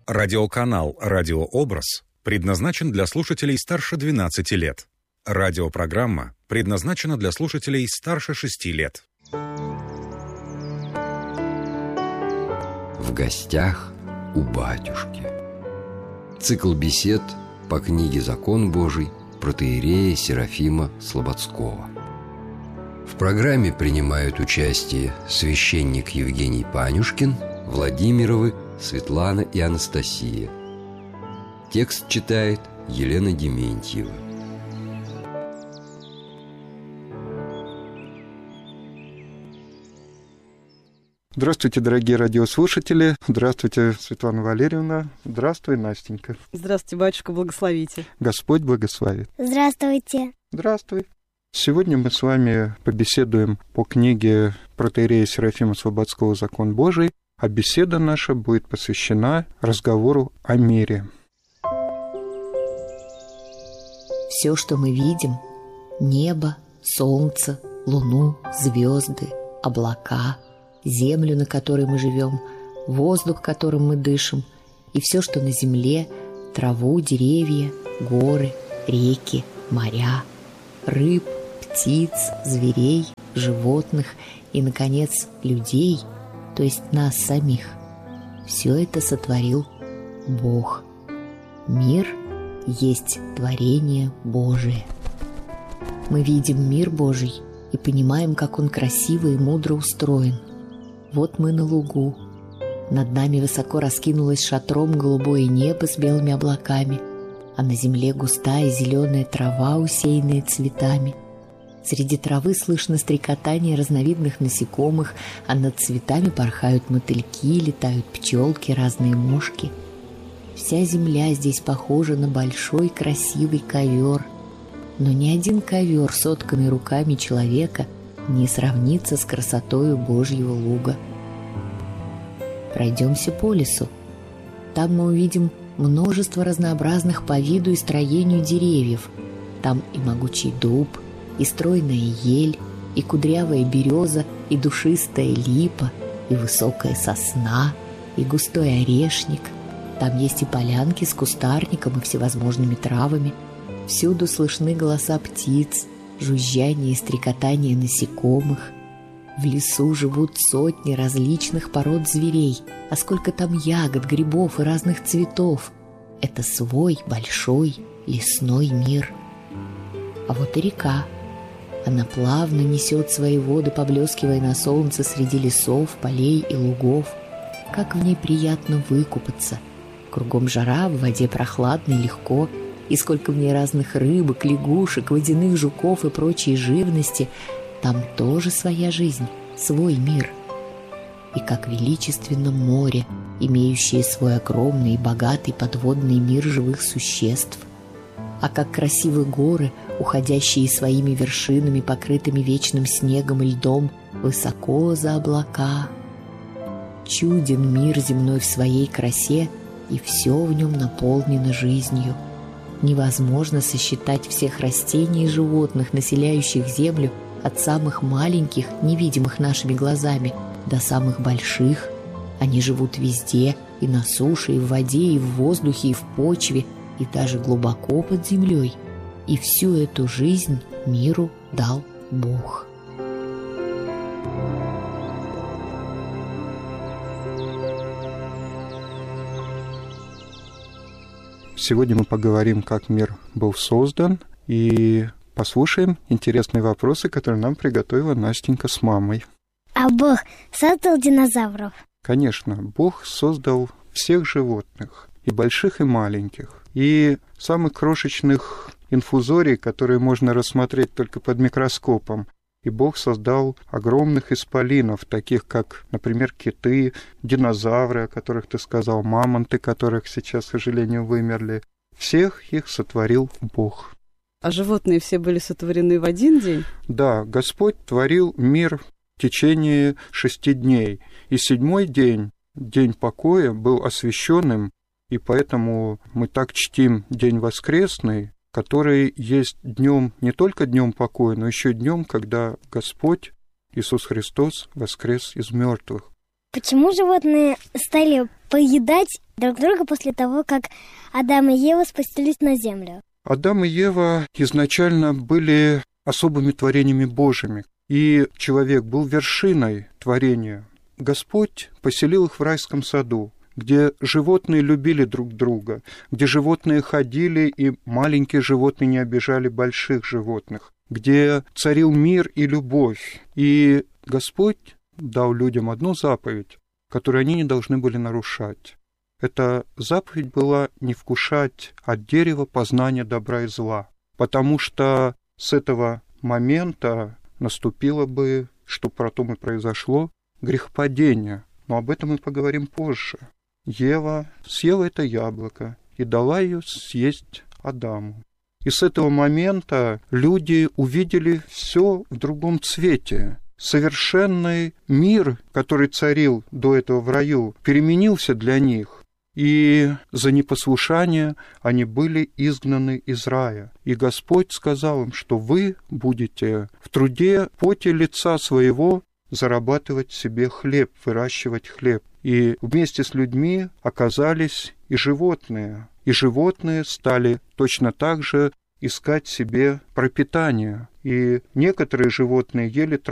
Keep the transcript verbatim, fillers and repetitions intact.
Радиоканал «Радиообраз» предназначен для слушателей старше двенадцати лет. Радиопрограмма предназначена для слушателей старше шести лет. В гостях у батюшки. Цикл бесед по книге «Закон Божий» протоиерея Серафима Слободского. В программе принимают участие священник Евгений Панюшкин, Владимировы Светлана и Анастасия. Текст читает Елена Дементьева. Здравствуйте, дорогие радиослушатели. Здравствуйте, Светлана Валерьевна. Здравствуй, Настенька. Здравствуйте, батюшка, благословите. Господь благословит. Здравствуйте. Здравствуй. Сегодня мы с вами побеседуем по книге протоиерея Серафима Слободского «Закон Божий», а беседа наша будет посвящена разговору о мире. Все, что мы видим – небо, солнце, луну, звезды, облака, землю, на которой мы живем, воздух, которым мы дышим, и все, что на земле – траву, деревья, горы, реки, моря, рыб, птиц, зверей, животных и, наконец, людей, то есть нас самих. Все это сотворил Бог. Мир есть творение Божие. Мы видим мир Божий и понимаем, как он красиво и мудро устроен. Вот мы на лугу. Над нами высоко раскинулось шатром голубое небо с белыми облаками, а на земле густая зеленая трава, усеянная цветами. Среди травы слышно стрекотание разновидных насекомых, а над цветами порхают мотыльки, летают пчелки, разные мушки. Вся земля здесь похожа на большой красивый ковер, но ни один ковер, сотканный руками человека, не сравнится с красотою Божьего луга. Пройдемся по лесу. Там мы увидим множество разнообразных по виду и строению деревьев. Там и могучий дуб, и стройная ель, и кудрявая береза, и душистая липа, и высокая сосна, и густой орешник. Там есть и полянки с кустарником и всевозможными травами. Всюду слышны голоса птиц, жужжание и стрекотание насекомых. В лесу живут сотни различных пород зверей, а сколько там ягод, грибов и разных цветов. Это свой большой лесной мир. А вот и река. Она плавно несет свои воды, поблескивая на солнце среди лесов, полей и лугов. Как в ней приятно выкупаться. Кругом жара, в воде прохладно и легко. И сколько в ней разных рыбок, лягушек, водяных жуков и прочей живности. Там тоже своя жизнь, свой мир. И как величественно море, имеющее свой огромный и богатый подводный мир живых существ. А как красивы горы, уходящие своими вершинами, покрытыми вечным снегом и льдом, высоко за облака. Чуден мир земной в своей красе, и все в нем наполнено жизнью. Невозможно сосчитать всех растений и животных, населяющих землю, от самых маленьких, невидимых нашими глазами, до самых больших. Они живут везде, и на суше, и в воде, и в воздухе, и в почве, и даже глубоко под землей. И всю эту жизнь миру дал Бог. Сегодня мы поговорим, как мир был создан, и послушаем интересные вопросы, которые нам приготовила Настенька с мамой. А Бог создал динозавров? Конечно, Бог создал всех животных, и больших, и маленьких, и самых крошечных инфузорий, которые можно рассмотреть только под микроскопом. И Бог создал огромных исполинов, таких как, например, киты, динозавры, о которых ты сказал, мамонты, которых сейчас, к сожалению, вымерли. Всех их сотворил Бог. А животные все были сотворены в один день? Да, Господь творил мир в течение шести дней. И седьмой день, день покоя, был освященным, и поэтому мы так чтим День Воскресный, который есть днем, не только днем покоя, но еще днем, когда Господь Иисус Христос воскрес из мертвых. Почему животные стали поедать друг друга после того, как Адам и Ева спустились на землю? Адам и Ева изначально были особыми творениями Божьими, и человек был вершиной творения. Господь поселил их в райском саду, где животные любили друг друга, где животные ходили, и маленькие животные не обижали больших животных, где царил мир и любовь. И Господь дал людям одну заповедь, которую они не должны были нарушать. Эта заповедь была не вкушать от дерева познания добра и зла, потому что с этого момента наступило бы, что потом и произошло, грехопадение. Но об этом мы поговорим позже. Ева съела это яблоко и дала ее съесть Адаму. И с этого момента люди увидели все в другом цвете. Совершенный мир, который царил до этого в раю, переменился для них. И за непослушание они были изгнаны из рая. И Господь сказал им, что вы будете в труде, поте лица своего зарабатывать себе хлеб, выращивать хлеб. И вместе с людьми оказались и животные. И животные стали точно так же искать себе пропитание. И некоторые животные ели